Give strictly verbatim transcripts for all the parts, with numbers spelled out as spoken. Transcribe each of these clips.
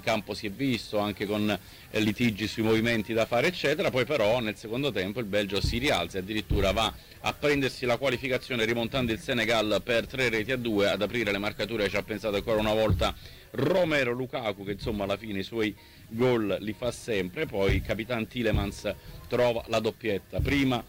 campo si è visto, anche con eh, litigi sui movimenti da fare eccetera. Poi però nel secondo tempo il Belgio si rialza e addirittura va a prendersi la qualificazione rimontando il Senegal per tre reti a due. Ad aprire le marcature ci ha pensato ancora una volta Romelu Lukaku, che insomma alla fine i suoi gol li fa sempre. Poi il capitano Tielemans trova la doppietta, prima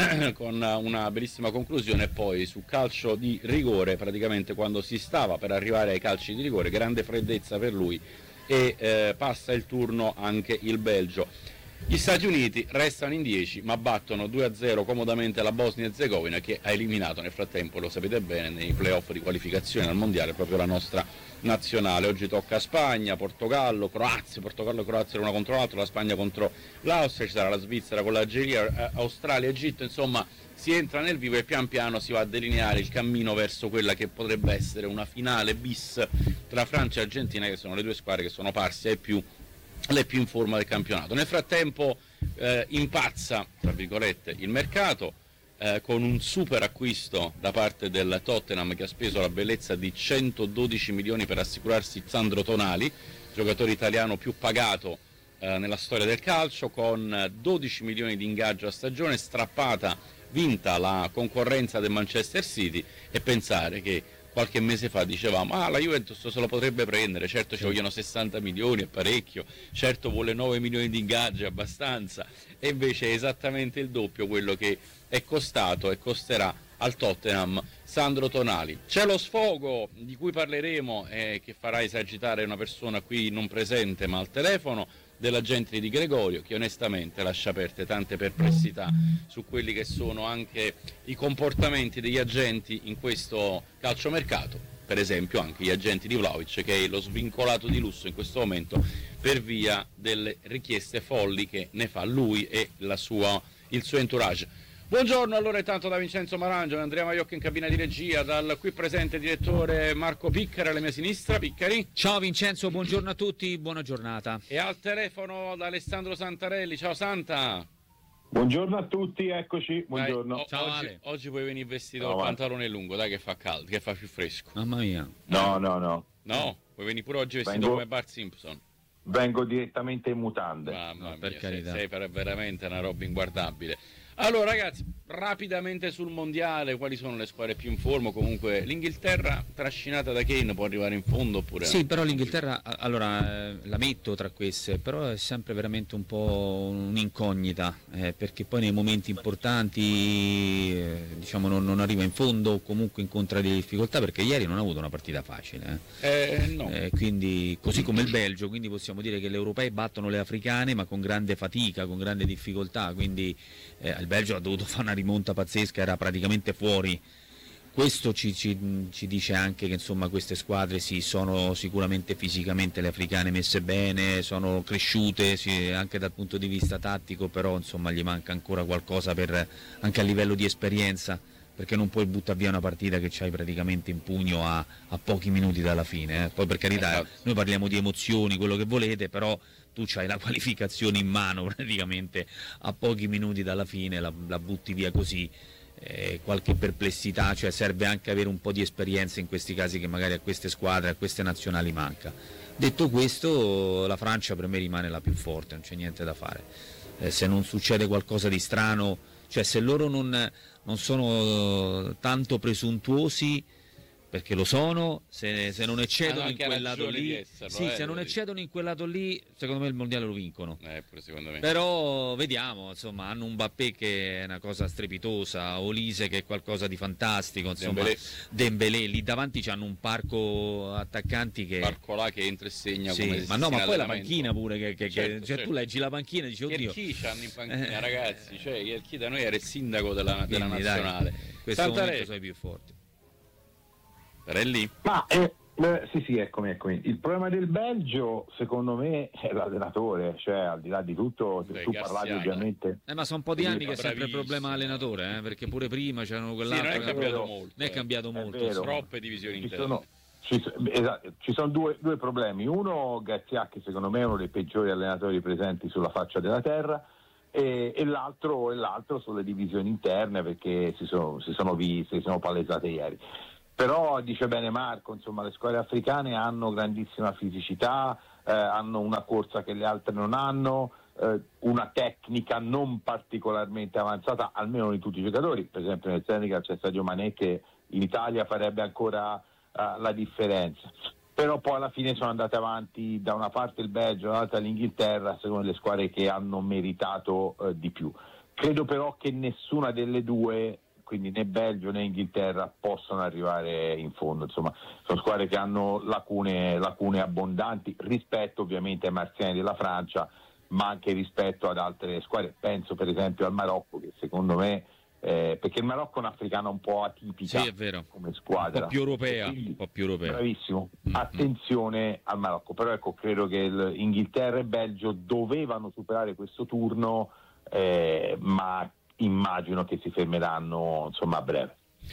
con una bellissima conclusione e poi su calcio di rigore, praticamente quando si stava per arrivare ai calci di rigore, grande freddezza per lui e eh, passa il turno anche il Belgio. Gli Stati Uniti restano in dieci ma battono due a zero comodamente la Bosnia e Erzegovina, che ha eliminato nel frattempo, lo sapete bene, nei playoff di qualificazione al mondiale proprio la nostra nazionale. Oggi tocca a Spagna, Portogallo, Croazia, Portogallo e Croazia una contro l'altro, la Spagna contro l'Austria, ci sarà la Svizzera con l'Algeria, Australia, Egitto, insomma si entra nel vivo e pian piano si va a delineare il cammino verso quella che potrebbe essere una finale bis tra Francia e Argentina, che sono le due squadre che sono parse ai più le più in forma del campionato. Nel frattempo eh, impazza, tra virgolette, il mercato eh, con un super acquisto da parte del Tottenham, che ha speso la bellezza di centododici milioni per assicurarsi Sandro Tonali, giocatore italiano più pagato eh, nella storia del calcio, con dodici milioni di ingaggio a stagione, strappata, vinta la concorrenza del Manchester City, e pensare che qualche mese fa dicevamo ah la Juventus se lo potrebbe prendere, certo ci vogliono sessanta milioni, è parecchio, certo vuole nove milioni di ingaggio, è abbastanza, e invece è esattamente il doppio quello che è costato e costerà al Tottenham Sandro Tonali. C'è lo sfogo di cui parleremo e che farà esagitare una persona qui non presente ma al telefono, dell'agente di Gregorio, che onestamente lascia aperte tante perplessità su quelli che sono anche i comportamenti degli agenti in questo calciomercato, per esempio anche gli agenti di Vlahovic, che è lo svincolato di lusso in questo momento per via delle richieste folli che ne fa lui e la sua, il suo entourage. Buongiorno allora intanto da Vincenzo Marangio, Andrea Maiocco in cabina di regia, dal qui presente direttore Marco Piccari alla mia sinistra. Piccari. Ciao Vincenzo, buongiorno a tutti, buona giornata. E al telefono da Alessandro Santarelli, ciao Santa. Buongiorno a tutti, eccoci, buongiorno. Dai, o, ciao oggi, Ale. Oggi puoi venire vestito no, col pantalone lungo, dai che fa caldo, che fa più fresco. Mamma mia. No, no, no. No, puoi venire pure oggi vestito Vengo... come Bart Simpson. Vengo direttamente in mutande. Mamma no, per mia, carità. sei, sei veramente una roba inguardabile. Allora ragazzi, rapidamente sul mondiale, quali sono le squadre più in forma? Comunque l'Inghilterra trascinata da Kane può arrivare in fondo oppure... Sì, però l'Inghilterra, allora eh, la metto tra queste, però è sempre veramente un po' un'incognita, eh, perché poi nei momenti importanti eh, diciamo non, non arriva in fondo o comunque incontra delle difficoltà, perché ieri non ha avuto una partita facile. Eh. Eh, no. Eh, quindi, così come il Belgio, quindi possiamo dire che le europee battono le africane ma con grande fatica, con grande difficoltà, quindi eh, il Belgio ha dovuto fare una rimonta pazzesca, era praticamente fuori. Questo ci, ci, ci dice anche che insomma queste squadre sì, sono sicuramente fisicamente le africane messe bene, sono cresciute sì, anche dal punto di vista tattico, però insomma gli manca ancora qualcosa per, anche a livello di esperienza, perché non puoi buttare via una partita che c'hai praticamente in pugno a, a pochi minuti dalla fine. Eh. Poi per carità, noi parliamo di emozioni, quello che volete, però tu c'hai la qualificazione in mano praticamente a pochi minuti dalla fine, la, la butti via così. Eh, qualche perplessità, cioè serve anche avere un po' di esperienza in questi casi che magari a queste squadre, a queste nazionali manca. Detto questo, la Francia per me rimane la più forte, non c'è niente da fare. Eh, se non succede qualcosa di strano, cioè se loro non, non sono tanto presuntuosi, perché lo sono, se, se non eccedono in quel lato lì, esserlo, sì, eh, se non eccedono in quel lato lì, secondo me il mondiale lo vincono. Eh, pure secondo me. Però vediamo, insomma, hanno un Mbappé che è una cosa strepitosa, Olise che è qualcosa di fantastico, insomma, Dembélé, Dembélé lì davanti c'hanno un parco attaccanti che parco là che entra e segna, sì, come ma no, ma poi la panchina pure che, che, certo, che cioè certo. Tu leggi la panchina e dici oddio. Chi c'hanno in panchina, eh, ragazzi, cioè chi da noi era il sindaco della, della quindi, nazionale. Dai, questo Santarelli momento sono i più forti. Sarelli? Ma eh, eh, sì, sì, eccomi, eccomi. Il problema del Belgio, secondo me, è l'allenatore, cioè al di là di tutto, Beh, tu Garcia, parlavi ovviamente. Eh, ma sono un po' di anni che è sempre il bravissimo. problema allenatore, eh, perché pure prima c'erano Sì, quell'altro. non è che- cambiato vero, molto. non è eh. cambiato È molto. vero. insomma. Troppe divisioni Ci interne. sono, ci, esatto, ci sono due, due problemi. Uno, Garcia, che secondo me è uno dei peggiori allenatori presenti sulla faccia della terra, e, e, l'altro, e l'altro sono le divisioni interne, perché si sono, si sono viste, si sono palesate ieri. Però dice bene Marco, insomma, le squadre africane hanno grandissima fisicità, eh, hanno una corsa che le altre non hanno, eh, una tecnica non particolarmente avanzata, almeno di tutti i giocatori. Per esempio nel Senegal c'è Sadio Mané che in Italia farebbe ancora uh, la differenza. Però poi alla fine sono andate avanti da una parte il Belgio, dall'altra l'Inghilterra, secondo le squadre che hanno meritato uh, di più. Credo però che nessuna delle due, quindi né Belgio né Inghilterra, possono arrivare in fondo. Insomma, sono squadre che hanno lacune, lacune abbondanti rispetto ovviamente ai marziani della Francia, ma anche rispetto ad altre squadre. Penso per esempio al Marocco, che secondo me, eh, perché il Marocco è un'africana un po' atipica, sì, è vero, come squadra, un po' più europea, quindi, un po' più europea. Bravissimo, mm-hmm. Attenzione al Marocco, però ecco, credo che il Inghilterra e Belgio dovevano superare questo turno, eh, ma immagino che si fermeranno insomma a breve.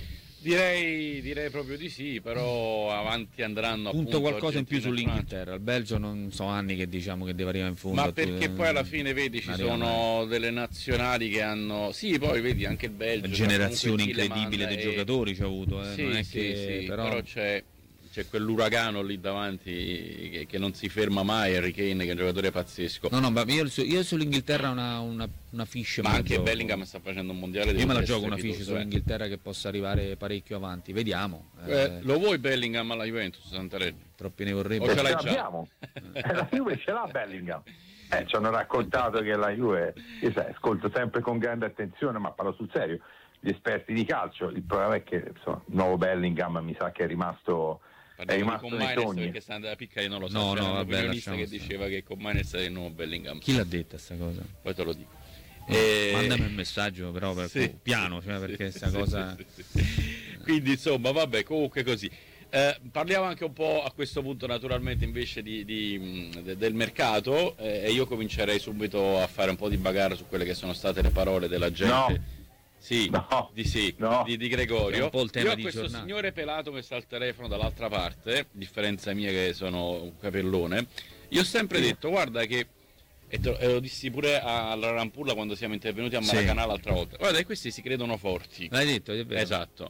Direi, direi proprio di sì, però avanti andranno. Punto qualcosa Argentina in più sull'Inghilterra. Il Belgio non so anni che diciamo che deve arrivare in fondo. Ma perché poi alla fine vedi ci sono mai. delle nazionali che hanno. Sì, poi vedi anche il Belgio. Una generazione incredibile dei e... giocatori c'ha avuto. Eh. Sì, non è sì, che... sì, però... però c'è. C'è quell'uragano lì davanti che, che non si ferma mai, Harry Kane, che è un giocatore pazzesco. No, no, ma io, io sull'Inghilterra una, una, una fiche. Ma anche gioco. Bellingham sta facendo un mondiale. Io me la gioco una fiche sull'Inghilterra che possa arrivare parecchio avanti. Vediamo. Eh, eh. Lo vuoi Bellingham alla Juventus, Santarelli? Troppi ne vorrebbe. O ce l'hai già? eh, la Juve ce l'ha Bellingham. Eh, ci hanno raccontato che la Juve, io sai, ascolto sempre con grande attenzione, ma parlo sul serio, gli esperti di calcio. Il problema è che insomma, il nuovo Bellingham mi sa che è rimasto... Parliamo con Miners perché sta andando a piccare, non lo so. No, c'era no, un vabbè, opinionista che stare. diceva che con Miners è il nuovo Bellingham. Chi l'ha detta sta cosa? Poi te lo dico. No, e... Mandami un messaggio però per sì, piano, cioè, perché sì, sta sì, cosa... Sì, sì, sì. Quindi insomma, vabbè, comunque così. Eh, parliamo anche un po' a questo punto naturalmente invece di, di, de, del mercato eh, e io comincerei subito a fare un po' di bagarre su quelle che sono state le parole della gente. No. Sì, no, di sì, no. di, di Gregorio. Un po' il tema Io ho di questo giornata. Signore pelato che sta al telefono dall'altra parte, differenza mia che sono un capellone. Io ho sempre sì. detto, guarda che, e, te, e lo dissi pure alla Rampulla quando siamo intervenuti a Maracanã sì. l'altra volta, guarda che questi si credono forti. L'hai detto, è vero. Esatto.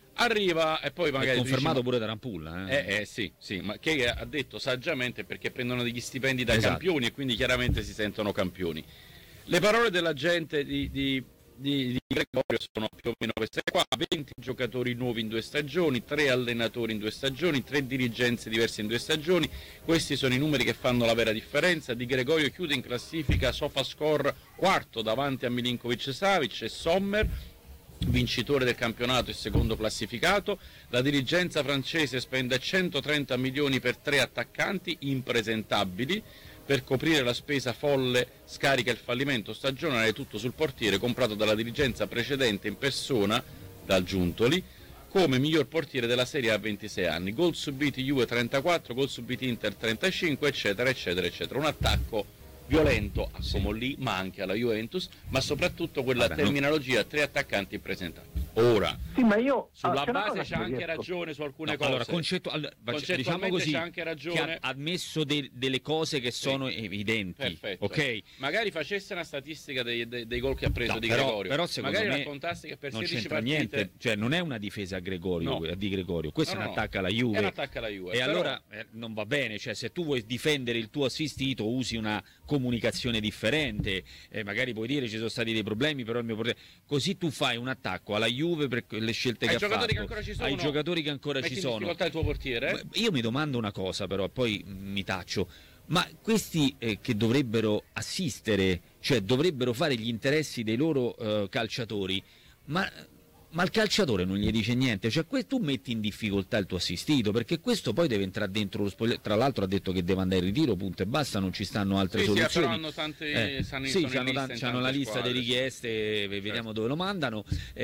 Arriva e poi magari... È confermato dici, pure da Rampulla. Eh? Eh, eh sì, sì, ma che ha detto saggiamente perché prendono degli stipendi da esatto. campioni e quindi chiaramente si sentono campioni. Le parole della gente di... di Di, di Gregorio sono più o meno queste qua: venti giocatori nuovi in due stagioni, tre allenatori in due stagioni, tre dirigenze diverse in due stagioni. Questi sono i numeri che fanno la vera differenza. Di Gregorio chiude in classifica Sofascore quarto davanti a Milinkovic Savic e Sommer, vincitore del campionato e secondo classificato. La dirigenza francese spende centotrenta milioni per tre attaccanti impresentabili. Per coprire la spesa folle scarica il fallimento stagionale tutto sul portiere comprato dalla dirigenza precedente in persona dal Giuntoli come miglior portiere della Serie A a ventisei anni. Gol subiti Juve trentaquattro, gol subiti Inter trentacinque, eccetera, eccetera, eccetera. Un attacco violento a Comolli, ma anche alla Juventus, ma soprattutto quella Vabbè, terminologia, no. tre attaccanti impresentabili. Ora, sì, ma io, sulla ah, base c'è anche riesco. ragione su alcune no, cose. Allora, concettu- all- diciamo così, c'è anche ragione. Che ha ammesso de- delle cose che sì. sono evidenti. Perfetto. Okay? Magari facesse una statistica dei, dei, dei gol che ha preso no, di però, Gregorio. Però secondo Magari me raccontasse che per non sedici c'entra partite... niente, cioè non è una difesa a Gregorio, no. di Gregorio, questo no, è no, un attacco alla Juve. Juve. È un attacco alla Juve. E però... allora eh, non va bene, cioè se tu vuoi difendere il tuo assistito usi una comunicazione differente, eh, magari puoi dire ci sono stati dei problemi, però il mio portiere... così tu fai un attacco alla Juve per le scelte ai che ha fatto. Che ancora ci sono, ai giocatori che ancora Metti ci sono. in difficoltà il tuo portiere? Io mi domando una cosa però, poi mi taccio. Ma questi eh, che dovrebbero assistere, cioè dovrebbero fare gli interessi dei loro eh, calciatori, ma, ma il calciatore non gli dice niente, cioè que- tu metti in difficoltà il tuo assistito, perché questo poi deve entrare dentro lo spogliatoio. Tra l'altro ha detto che deve andare in ritiro, punto e basta, non ci stanno altre sì, soluzioni. Sì, però hanno tante, eh, sanno, sì, hanno lista, la lista squadre, delle richieste, sì. vediamo certo. dove lo mandano,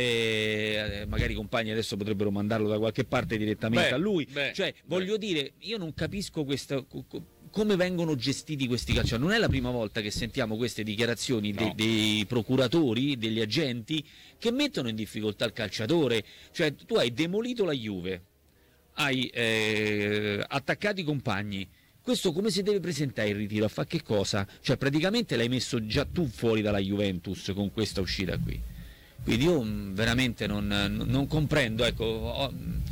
eh, magari i compagni adesso potrebbero mandarlo da qualche parte direttamente beh, a lui, beh, cioè beh. voglio dire, io non capisco questa... come vengono gestiti questi calciatori. Non è la prima volta che sentiamo queste dichiarazioni no. de- dei procuratori, degli agenti che mettono in difficoltà il calciatore, cioè tu hai demolito la Juve, hai eh, attaccato i compagni, questo come si deve presentare il ritiro, a fare che cosa? Cioè praticamente l'hai messo già tu fuori dalla Juventus con questa uscita qui. Quindi io mh, veramente non, non comprendo, ecco, ho,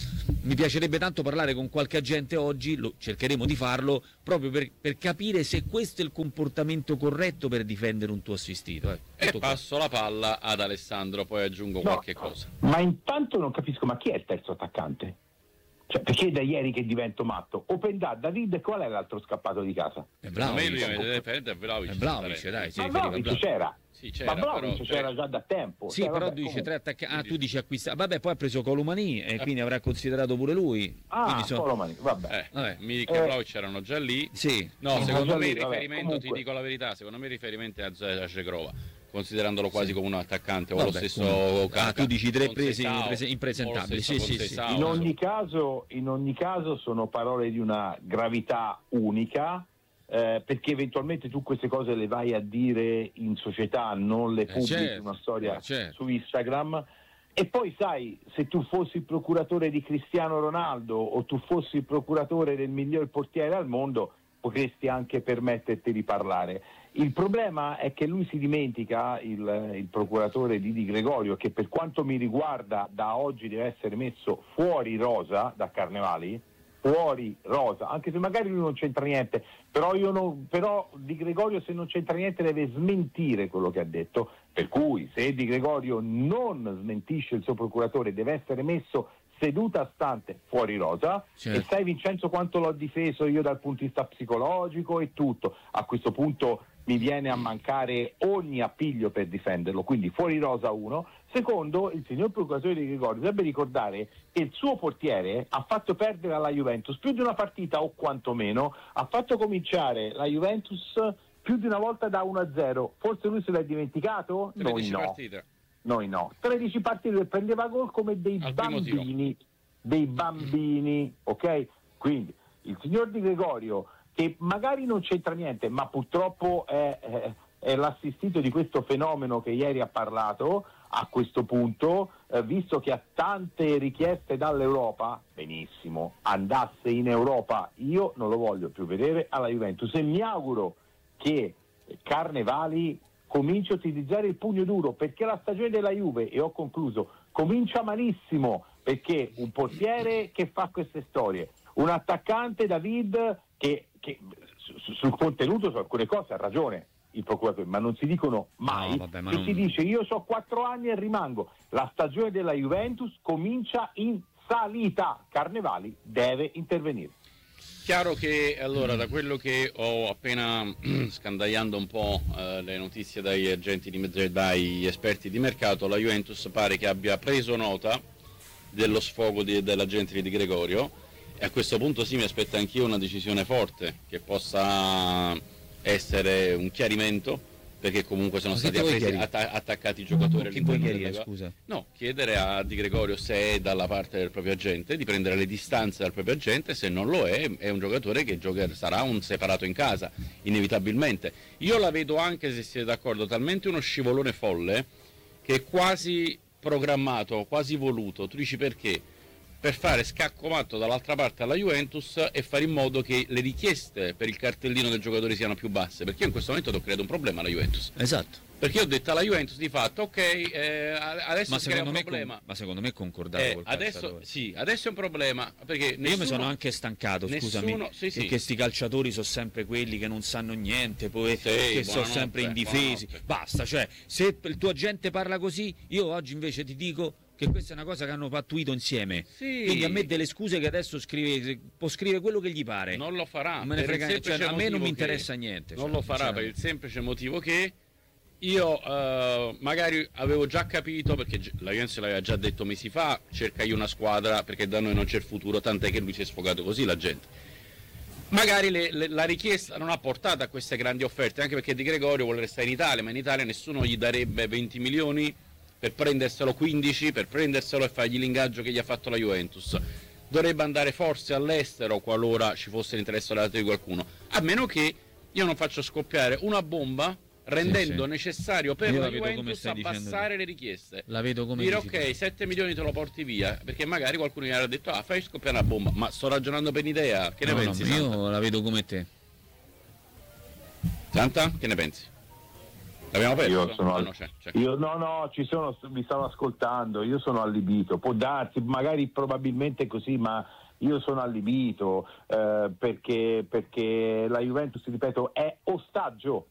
mi piacerebbe tanto parlare con qualche agente oggi, lo, cercheremo di farlo, proprio per, per capire se questo è il comportamento corretto per difendere un tuo assistito. Eh. E passo la palla ad Alessandro, poi aggiungo no, qualche cosa. Ma intanto non capisco, ma chi è il terzo attaccante? Cioè, perché è da ieri che divento matto? Openda, David, qual è l'altro scappato di casa? È Vlahovic, Vlahovic, Vlahovic, Vlahovic, dai, si ma riferiva a Vlahovic Vlahovic. c'era. Sì, c'era, ma Vlahovic però, c'era già da tempo. Sì, cioè, però vabbè, tu dici comunque. tre attaccanti. Ah, tu dici acquista. Vabbè, poi ha preso Colomani e quindi avrà considerato pure lui. Ah, Quindi so... Colomani, vabbè. Eh, Vabbè. Milik e Eh. Vlahovic erano già lì. Sì. No, Sì, secondo già me lì, il vabbè, riferimento, comunque. ti dico la verità, secondo me il riferimento è a Zoya Cegrova, considerandolo quasi come un attaccante o lo Vabbè, stesso comunque. Kaka. Ah, tu dici tre Con presi Seisao, imprese- impresentabili. o lo Sì, stesso sì, con sì. Seisao, In ogni, insomma. caso, in ogni caso sono parole di una gravità unica, eh, perché eventualmente tu queste cose le vai a dire in società, non le pubblichi certo, una storia eh, certo. su Instagram. E poi sai, se tu fossi il procuratore di Cristiano Ronaldo o tu fossi il procuratore del miglior portiere al mondo, potresti anche permetterti di parlare. Il problema è che lui si dimentica, il, il procuratore di Di Gregorio, che per quanto mi riguarda da oggi deve essere messo fuori rosa da Carnevali, fuori rosa, anche se magari lui non c'entra niente, però, io non, però Di Gregorio, se non c'entra niente, deve smentire quello che ha detto, per cui se Di Gregorio non smentisce il suo procuratore deve essere messo seduta stante fuori rosa. Certo. E sai Vincenzo quanto l'ho difeso io dal punto di vista psicologico e tutto, a questo punto mi viene a mancare ogni appiglio per difenderlo, quindi fuori rosa uno. Secondo, il signor procuratore Di Gregorio dovrebbe ricordare che il suo portiere ha fatto perdere alla Juventus più di una partita, o quantomeno ha fatto cominciare la Juventus più di una volta da uno a zero. Forse lui se l'è dimenticato? Noi tredici no. partite. Noi no. tredici partite e prendeva gol come dei Al primo tiro. bambini, dei bambini, ok? Quindi il signor Di Gregorio, che magari non c'entra niente, ma purtroppo è, è, è l'assistito di questo fenomeno che ieri ha parlato, a questo punto, eh, visto che ha tante richieste dall'Europa, benissimo, andasse in Europa, io non lo voglio più vedere alla Juventus e mi auguro che Carnevali cominci a utilizzare il pugno duro, perché la stagione della Juve, e ho concluso, comincia malissimo, perché un portiere che fa queste storie, un attaccante David che, che su, sul contenuto su alcune cose ha ragione il procuratore, ma non si dicono mai, No, vabbè, ma che non- si dice io so quattro anni e rimango. La stagione della Juventus comincia in salita, Carnevali deve intervenire. Chiaro che allora da quello che ho appena scandagliando un po' eh, le notizie dagli agenti di dai esperti di mercato, la Juventus pare che abbia preso nota dello sfogo di, dell'agente di Di Gregorio, e a questo punto sì, mi aspetto anch'io una decisione forte che possa essere un chiarimento, perché comunque sono Ma che stati vuoi appresi, chiarire? atta- attaccati i giocatori Chi vuoi all'interno chiarire, della- scusa? No, chiedere a Di Gregorio se è dalla parte del proprio agente, di prendere le distanze dal proprio agente, se non lo è, è un giocatore che gioca, sarà un separato in casa, inevitabilmente. Io la vedo anche, se siete d'accordo, talmente uno scivolone folle che è quasi programmato, quasi voluto. Tu dici perché? Per fare scacco matto dall'altra parte alla Juventus e fare in modo che le richieste per il cartellino del giocatore siano più basse, perché io in questo momento ho creato un problema alla Juventus. Esatto. Perché ho detto alla Juventus di fatto, ok, eh, adesso Ma si crea secondo, un me problema. con, ma secondo me concordato Eh, col adesso, calciatore. sì, adesso è un problema, perché Io mi nessuno- sono anche stancato, scusami, nessuno- sì, sì. perché sti calciatori sono sempre quelli che non sanno niente, poi Sì, che sono buonanotte, sempre indifesi. buonanotte. Basta, cioè, se il tuo agente parla così, io oggi invece ti dico che questa è una cosa che hanno pattuito insieme. Sì. Quindi a me delle scuse che adesso scrive, può scrivere quello che gli pare. non lo farà. Non me ne per il frega- semplice cioè, a me non motivo mi che- interessa niente, Non cioè, lo farà per il sinceramente. semplice motivo che io eh, magari avevo già capito, perché gi- la Juventus l'aveva già detto mesi fa, cercai una squadra perché da noi non c'è il futuro, tant'è che lui si è sfogato così la gente. Magari le- le- la richiesta non ha portato a queste grandi offerte, anche perché Di Gregorio vuole restare in Italia, ma in Italia nessuno gli darebbe venti milioni per prenderselo, quindici per prenderselo e fargli l'ingaggio che gli ha fatto la Juventus. Dovrebbe andare forse all'estero qualora ci fosse l'interesse da parte di qualcuno, a meno che io non faccio scoppiare una bomba rendendo Sì, sì. necessario per Io la la vedo come Juventus stai dicendo abbassare tu. le richieste. La vedo come Dire dici tu. ok, sette milioni te lo porti via, perché magari qualcuno gli aveva detto ah fai scoppiare una bomba, ma sto ragionando per idea, che ne No, no, pensi? ma Santa? io la vedo come te. Santa? Che ne pensi? L'abbiamo perso? Io sono Ah, al- no, c'è, c'è. Io, no, no, ci sono, vi stavo ascoltando, io sono allibito, può darsi, magari probabilmente così, ma io sono allibito eh, perché, perché la Juventus, ripeto, è ostaggio,